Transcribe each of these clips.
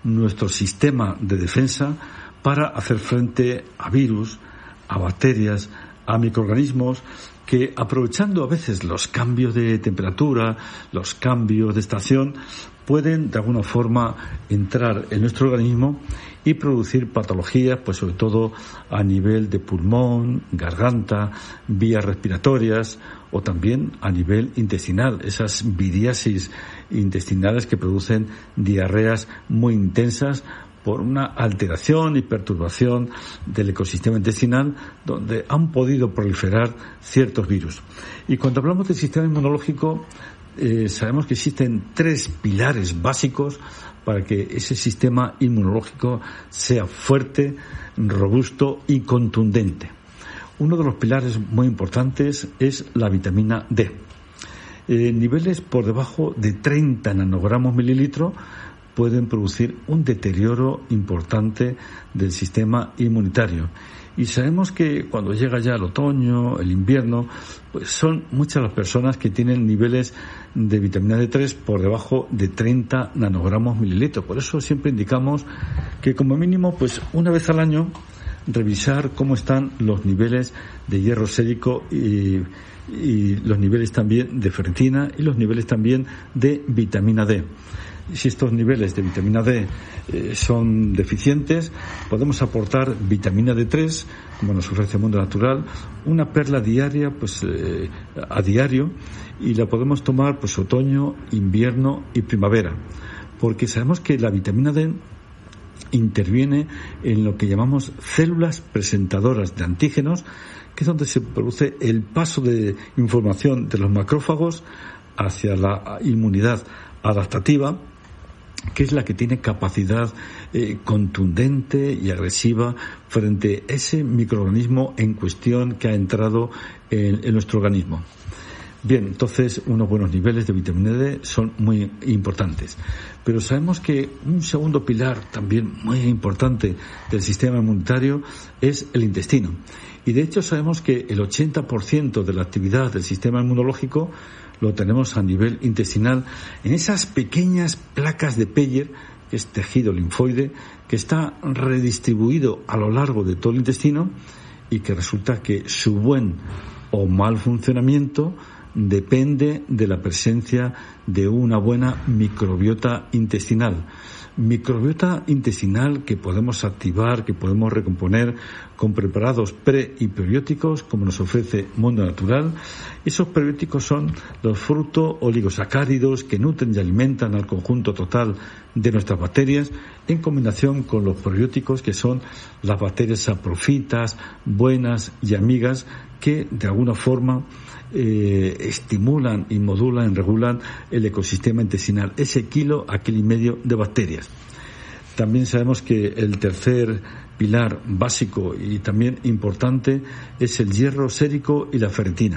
nuestro sistema de defensa para hacer frente a virus, a bacterias, a microorganismos que, aprovechando a veces los cambios de temperatura, los cambios de estación, pueden de alguna forma entrar en nuestro organismo y producir patologías, pues sobre todo a nivel de pulmón, garganta, vías respiratorias o también a nivel intestinal, esas biriasis intestinales que producen diarreas muy intensas por una alteración y perturbación del ecosistema intestinal donde han podido proliferar ciertos virus. Y cuando hablamos del sistema inmunológico, sabemos que existen 3 pilares básicos para que ese sistema inmunológico sea fuerte, robusto y contundente. Uno de los pilares muy importantes es la vitamina D. Niveles por debajo de 30 nanogramos mililitro pueden producir un deterioro importante del sistema inmunitario. Y sabemos que cuando llega ya el otoño, el invierno, pues son muchas las personas que tienen niveles de vitamina D3 por debajo de 30 nanogramos mililitros. Por eso siempre indicamos que como mínimo, pues una vez al año, revisar cómo están los niveles de hierro sérico y los niveles también de ferritina y los niveles también de vitamina D. Si estos niveles de vitamina D son deficientes, podemos aportar vitamina D3, como nos ofrece el Mundo Natural, una perla diaria, a diario, y la podemos tomar otoño, invierno y primavera, porque sabemos que la vitamina D interviene en lo que llamamos células presentadoras de antígenos, que es donde se produce el paso de información de los macrófagos hacia la inmunidad adaptativa, que es la que tiene capacidad contundente y agresiva frente a ese microorganismo en cuestión que ha entrado en nuestro organismo. Bien, entonces unos buenos niveles de vitamina D son muy importantes. Pero sabemos que un segundo pilar también muy importante del sistema inmunitario es el intestino. Y de hecho sabemos que el 80% de la actividad del sistema inmunológico lo tenemos a nivel intestinal, en esas pequeñas placas de Peyer, que es tejido linfoide, que está redistribuido a lo largo de todo el intestino y que resulta que su buen o mal funcionamiento depende de la presencia de una buena microbiota intestinal. Microbiota intestinal que podemos activar, que podemos recomponer con preparados pre y prebióticos, como nos ofrece Mundo Natural. Esos prebióticos son los fruto-oligosacáridos que nutren y alimentan al conjunto total de nuestras bacterias, en combinación con los probióticos, que son las bacterias saprofitas, buenas y amigas, que de alguna forma estimulan y modulan, regulan el ecosistema intestinal, ese kilo a kilo y medio de bacterias. También sabemos que el tercer pilar básico y también importante es el hierro sérico y la ferritina.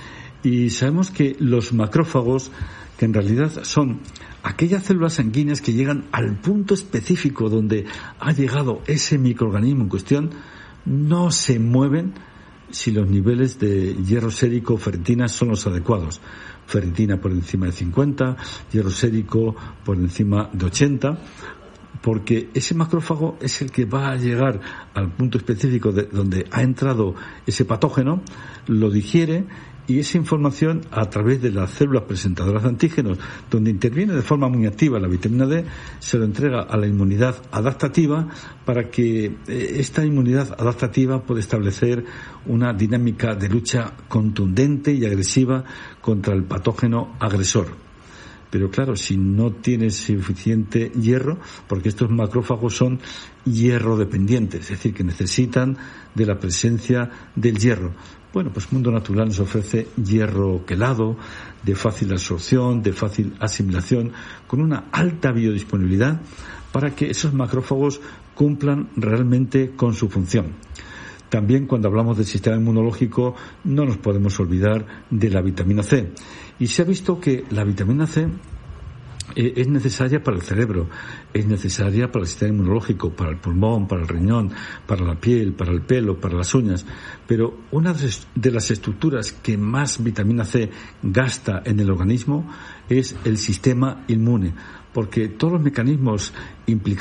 Y sabemos que los macrófagos, que en realidad son aquellas células sanguíneas que llegan al punto específico donde ha llegado ese microorganismo en cuestión, no se mueven si los niveles de hierro sérico o ferritina son los adecuados. Ferritina por encima de 50, hierro sérico por encima de 80, porque ese macrófago es el que va a llegar al punto específico de donde ha entrado ese patógeno, lo digiere, y esa información, a través de las células presentadoras de antígenos, donde interviene de forma muy activa la vitamina D, se lo entrega a la inmunidad adaptativa para que esta inmunidad adaptativa pueda establecer una dinámica de lucha contundente y agresiva contra el patógeno agresor. Pero claro, si no tiene suficiente hierro, porque estos macrófagos son hierro dependientes, es decir, que necesitan de la presencia del hierro. Bueno, pues Mundo Natural nos ofrece hierro quelado, de fácil absorción, de fácil asimilación, con una alta biodisponibilidad para que esos macrófagos cumplan realmente con su función. También cuando hablamos del sistema inmunológico no nos podemos olvidar de la vitamina C. Y se ha visto que la vitamina C es necesaria para el cerebro, es necesaria para el sistema inmunológico, para el pulmón, para el riñón, para la piel, para el pelo, para las uñas. Pero una de las estructuras que más vitamina C gasta en el organismo es el sistema inmune, porque todos los mecanismos implicados